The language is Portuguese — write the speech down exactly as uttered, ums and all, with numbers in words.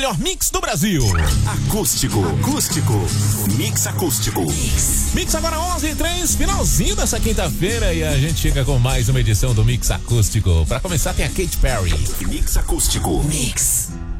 melhor mix do Brasil. Acústico, acústico, mix acústico. Mix, mix agora onze e três, finalzinho dessa quinta-feira e a gente chega com mais uma edição do Mix Acústico. Pra começar tem a Katy Perry. Mix acústico. Mix.